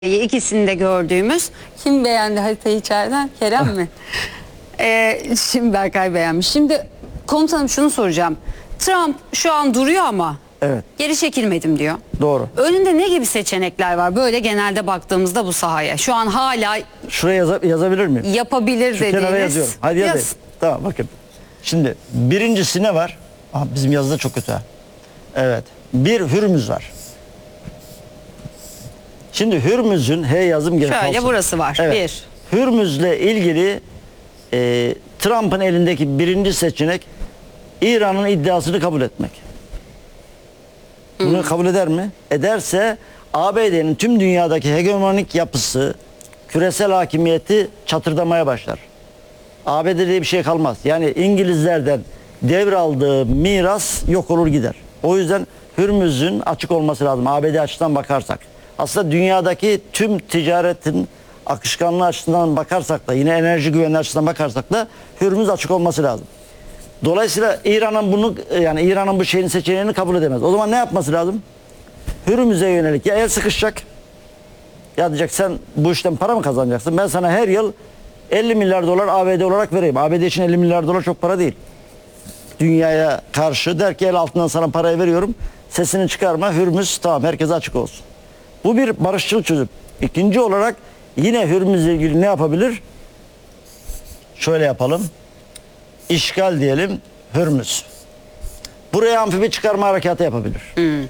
İkisini de gördüğümüz. Kim beğendi haritayı içeriden? Kerem mi? Şimdi Berkay beğenmiş. Şimdi komutanım şunu soracağım. Trump şu an duruyor ama evet, geri çekilmedim diyor. doğru. Önünde ne gibi seçenekler var böyle genelde baktığımızda bu sahaya? Şu an hala Şuraya yazabilir miyim? yapabilir Şu kenara dediğiniz. yazıyorum. Hadi yazayım. Yaz. Tamam, bakın. Şimdi birincisi ne var? Aha, bizim yazıda çok kötü ha. Evet. Bir Hürmüz var. Şimdi Hürmüz'ün yazım gerek Şöyle olsun. burası var. Evet. Hürmüz'le ilgili Trump'ın elindeki birinci seçenek İran'ın iddiasını kabul etmek. Bunu kabul eder mi? Ederse ABD'nin tüm dünyadaki hegemonik yapısı, küresel hakimiyeti çatırdamaya başlar. ABD diye bir şey kalmaz. Yani İngilizlerden devraldığı miras yok olur gider. O yüzden Hürmüz'ün açık olması lazım ABD açısından bakarsak. Aslında dünyadaki tüm ticaretin akışkanlığı açısından bakarsak da, yine enerji güvenliği açısından bakarsak da Hürmüz açık olması lazım. Dolayısıyla İran'ın bu şeyin seçeneğini kabul edemez. O zaman ne yapması lazım? Hürmüz'e yönelik ya el sıkışacak, ya diyecek sen bu işten para mı kazanacaksın? Ben sana her yıl 50 milyar dolar ABD olarak vereyim. ABD için 50 milyar dolar çok para değil. Dünyaya karşı der ki el altından sana parayı veriyorum. Sesini çıkarma, Hürmüz tamam herkese açık olsun. Bu bir barışçıl çözüm. İkinci olarak yine Hürmüz'le ilgili ne yapabilir? Şöyle yapalım. İşgal diyelim Hürmüz. Buraya amfibi çıkarma harekatı yapabilir.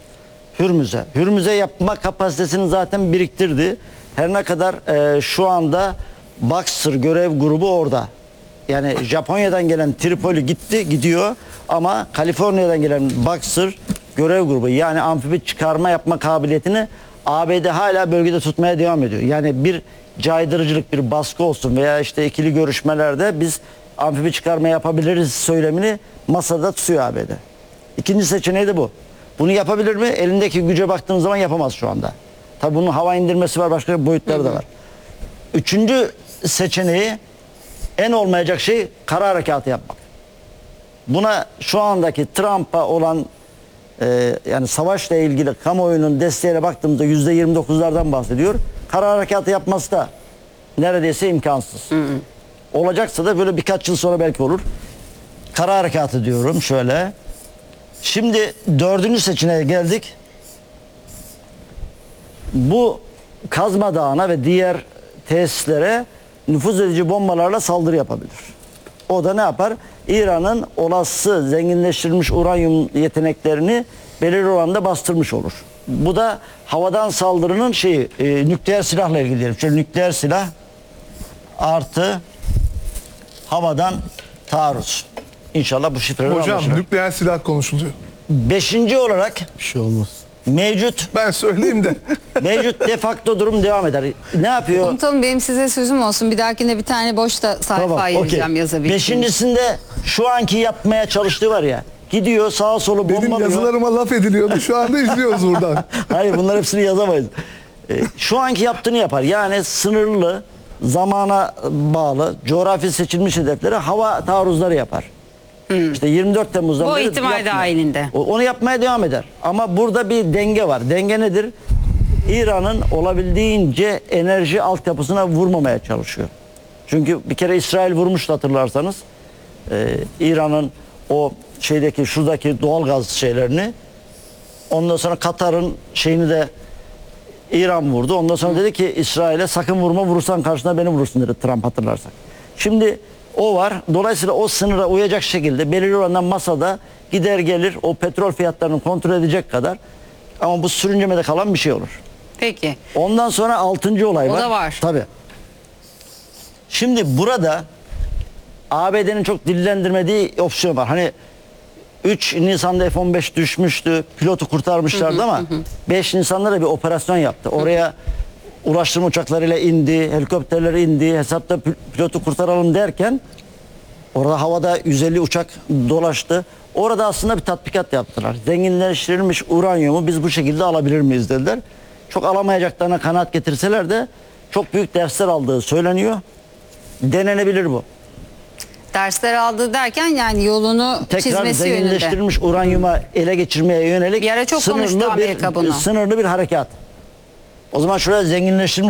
Hürmüz'e yapma kapasitesini zaten biriktirdi. Her ne kadar şu anda Boxer görev grubu orada. Yani Japonya'dan gelen Tripoli gidiyor ama Kaliforniya'dan gelen Boxer görev grubu, yani amfibi çıkarma yapma kabiliyetini ABD hala bölgede tutmaya devam ediyor. Yani bir caydırıcılık, bir baskı olsun veya işte ikili görüşmelerde biz amfibi çıkarma yapabiliriz söylemini masada tutuyor ABD. İkinci seçeneği de bu. Bunu yapabilir mi? Elindeki güce baktığınız zaman yapamaz şu anda. Tabii bunun hava indirmesi var, başka boyutları da var. Üçüncü seçeneği, en olmayacak şey kara harekatı yapmak. Buna şu andaki Trump'a olan yani savaşla ilgili kamuoyunun desteğine baktığımızda %29'lardan bahsediyor. Kara harekatı yapması da neredeyse imkansız. Olacaksa da böyle birkaç yıl sonra belki olur. Kara harekatı diyorum şöyle. Şimdi dördüncü seçeneğe geldik. Bu Kazma Dağı'na ve diğer tesislere nüfuz edici bombalarla saldırı yapabilir. O da ne yapar? İran'ın olası zenginleştirilmiş uranyum yeteneklerini belirli oranda bastırmış olur. Bu da havadan saldırının nükleer silahla ilgili diyelim. Şöyle nükleer silah artı havadan taarruz. İnşallah bu şifreler Hocam anlaşılır. nükleer silah konuşuluyor. Beşinci olarak Bir şey olmaz. mevcut Ben söyleyeyim de. de facto durum devam eder. Ne yapıyor? Komutanım benim size sözüm olsun. Bir dahakine bir tane boş da sayfa ayıracağım, okey. yazabileceğim. Beşincisinde şu anki yapmaya çalıştığı var ya. Gidiyor sağa solu Benim bombalıyor. yazılarıma laf ediliyordu. Şu anda izliyoruz buradan. Hayır, bunlar hepsini yazamayız. Şu anki yaptığını yapar. Yani sınırlı, zamana bağlı, coğrafi seçilmiş hedeflere hava taarruzları yapar. İşte 24 Temmuz'dan Bu beri ihtimal yapmıyor. dahilinde. Onu yapmaya devam eder. Ama burada bir denge var. Denge nedir? İran'ın olabildiğince enerji altyapısına vurmamaya çalışıyor. Çünkü bir kere İsrail vurmuştu hatırlarsanız. İran'ın o şuradaki doğalgaz şeylerini. Ondan sonra Katar'ın şeyini de İran vurdu. Ondan sonra dedi ki İsrail'e sakın vurma, vurursan karşına beni vurursun dedi Trump, hatırlarsak. Şimdi o var. Dolayısıyla o sınıra uyacak şekilde belirli oranda masada gider gelir o petrol fiyatlarını kontrol edecek kadar, ama bu sürüncemede kalan bir şey olur. Peki. Ondan sonra 6. olay var. O da var. Tabii. Şimdi burada ABD'nin çok dillendirmediği opsiyon var. Hani 3 Nisan'da F-15 düşmüştü. Pilotu kurtarmışlardı ama 5 Nisan'da da bir operasyon yaptı. Oraya ulaştırma uçaklarıyla indi, helikopterler indi. Hesapta pilotu kurtaralım derken orada havada 150 uçak dolaştı. Orada aslında bir tatbikat yaptılar. Zenginleştirilmiş uranyumu biz bu şekilde alabilir miyiz dediler. Çok alamayacaklarına kanaat getirseler de çok büyük dersler aldığı söyleniyor. Denenebilir bu. Dersler aldı derken yani yolunu Tekrar çizmesi yönünde. zenginleştirilmiş uranyuma ele geçirmeye yönelik Bir ara çok konuştu Amerika bunu. sınırlı bir harekat. O zaman şuraya zenginleştirmiş